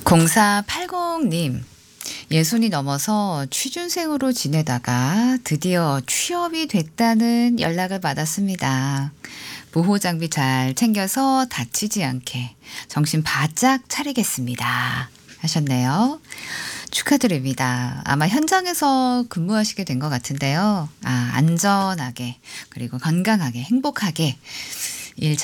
0480님, 예순이 넘어서 취준생으로 지내다가 드디어 취업이 됐다는 연락을 받았습니다. 보호 장비 잘 챙겨서 다치지 않게 정신 바짝 차리겠습니다. 하셨네요. 축하드립니다. 아마 현장에서 근무하시게 된 것 같은데요. 안전하게, 그리고 건강하게, 행복하게 일